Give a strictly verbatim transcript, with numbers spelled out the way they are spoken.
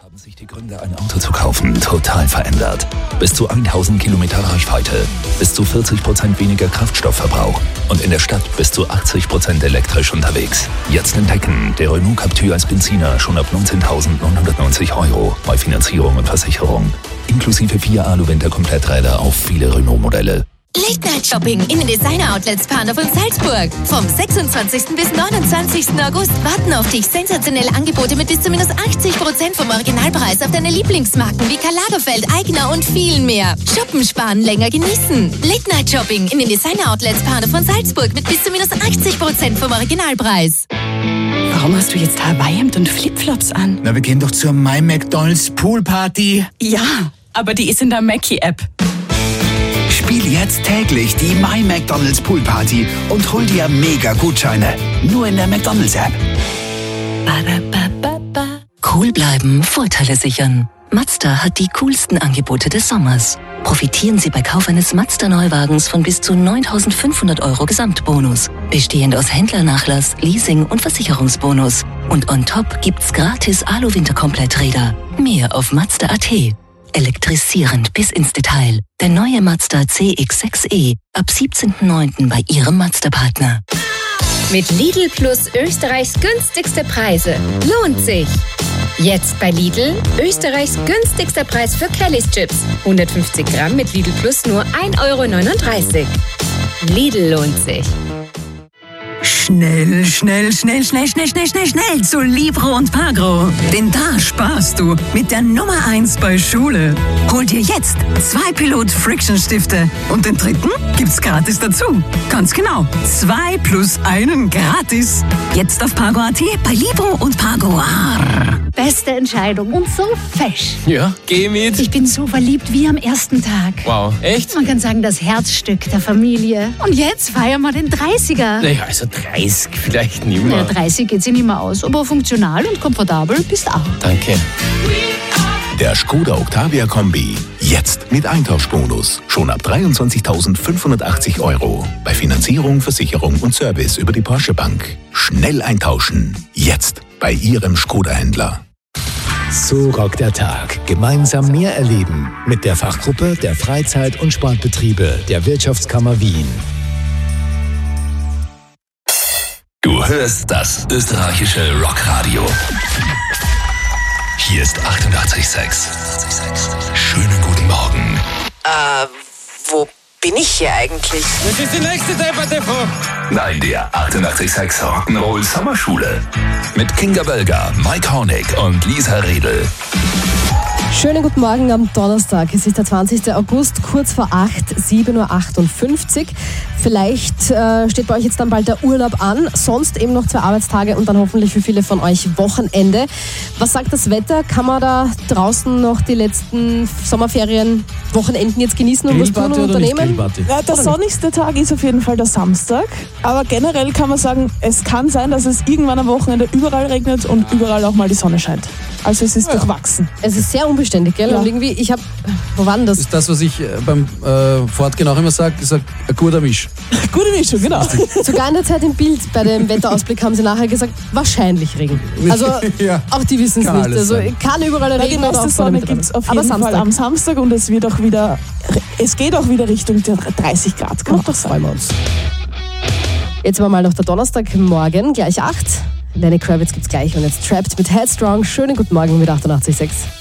Haben sich die Gründe, ein Auto zu kaufen, total verändert. Bis zu tausend Kilometer Reichweite, bis zu vierzig Prozent weniger Kraftstoffverbrauch und in der Stadt bis zu achtzig Prozent elektrisch unterwegs. Jetzt entdecken, der Renault Captur als Benziner schon ab neunzehntausendneunhundertneunzig Euro bei Finanzierung und Versicherung. Inklusive vier Alu-Winter-Kompletträder auf viele Renault-Modelle. Late-Night-Shopping in den Designer-Outlets Panov und Salzburg. Vom sechsundzwanzigsten bis neunundzwanzigsten August warten auf dich sensationelle Angebote mit bis zu minus achtzig Prozent vom Originalpreis auf deine Lieblingsmarken wie Karl Lagerfeld, Aigner und vielen mehr. Shoppen, sparen, länger genießen. Late-Night-Shopping in den Designer-Outlets Panov und Salzburg mit bis zu minus achtzig Prozent vom Originalpreis. Warum hast du jetzt Hawaii-Hemd und Flipflops an? Na, wir gehen doch zur My McDonald's Poolparty. Ja, aber die ist in der Mackie-App. Spiel jetzt täglich die My McDonald's Pool Party und hol dir mega Gutscheine. Nur in der McDonald's App. Cool bleiben, Vorteile sichern. Mazda hat die coolsten Angebote des Sommers. Profitieren Sie bei Kauf eines Mazda-Neuwagens von bis zu neuntausendfünfhundert Euro Gesamtbonus. Bestehend aus Händlernachlass, Leasing und Versicherungsbonus. Und on top gibt's gratis Alu-Winter-Kompletträder. Mehr auf Mazda punkt at. Elektrisierend bis ins Detail. Der neue Mazda C X sechs E ab siebzehnten neunten bei Ihrem Mazda-Partner. Mit Lidl Plus Österreichs günstigste Preise. Lohnt sich! Jetzt bei Lidl Österreichs günstigster Preis für Kellys Chips. hundertfünfzig Gramm mit Lidl Plus nur ein Euro neununddreißig. Lidl lohnt sich. Schnell, schnell, schnell, schnell, schnell, schnell, schnell, schnell zu Libro und Pagro. Denn da sparst du mit der Nummer eins bei Schule. Hol dir jetzt zwei Pilot-Friction-Stifte und den dritten gibt's gratis dazu. Ganz genau, zwei plus einen gratis. Jetzt auf Pagro punkt at bei Libro und Pagro. Beste Entscheidung und so fesch. Ja, geh mit. Ich bin so verliebt wie am ersten Tag. Wow, echt? Man kann sagen, das Herzstück der Familie. Und jetzt feiern wir den dreißiger. Naja, also dreißig vielleicht nicht mehr. Ja, dreißig geht sich nicht mehr aus, aber funktional und komfortabel bist auch. Danke. Der Skoda Octavia Kombi. Jetzt mit Eintauschbonus. Schon ab dreiundzwanzigtausendfünfhundertachtzig Euro. Bei Finanzierung, Versicherung und Service über die Porsche Bank. Schnell eintauschen. Jetzt bei Ihrem Skoda-Händler. So rockt der Tag. Gemeinsam mehr erleben. Mit der Fachgruppe der Freizeit- und Sportbetriebe der Wirtschaftskammer Wien. Du hörst das österreichische Rockradio. Hier ist achtundachtzig Komma sechs. Schönen guten Morgen. Äh, wo bin ich hier eigentlich? Das ist die nächste Debatte vor. Nein, der achtundachtzig Komma sechs Rock'n'Roll Sommerschule. Mit Kinga Bölger, Mike Hornig und Lisa Redl. Schönen guten Morgen am Donnerstag. Es ist der zwanzigsten August, kurz vor acht, sieben Uhr achtundfünfzig. Vielleicht äh, steht bei euch jetzt dann bald der Urlaub an, sonst eben noch zwei Arbeitstage und dann hoffentlich für viele von euch Wochenende. Was sagt das Wetter? Kann man da draußen noch die letzten Sommerferien, Wochenenden jetzt genießen und was tun und unternehmen? Ja, der sonnigste Tag ist auf jeden Fall der Samstag, aber generell kann man sagen, es kann sein, dass es irgendwann am Wochenende überall regnet und überall auch mal die Sonne scheint. Also es ist ja durchwachsen. Es ist sehr unbeständig, gell? Ja. Und irgendwie, ich habe, wo war denn das? Das ist das, was ich beim äh, Fortgehen auch immer sage, ich sage, ein guter Misch. Gute Mischung, genau. Sogar in der Zeit im Bild bei dem Wetterausblick haben sie nachher gesagt, wahrscheinlich Regen. Also ja, auch die wissen es nicht. Also sein. Kann überall Regen. Regen die meiste Sonne gibt es auf jeden Aber Fall am Samstag und es wird auch wieder, es geht auch wieder Richtung dreißig Grad. Kann doch freuen wir uns. Jetzt aber mal noch der Donnerstagmorgen, gleich acht. Lenny Kravitz gibt's gleich und jetzt Trapped mit Headstrong. Schönen guten Morgen mit achtundachtzig Komma sechs.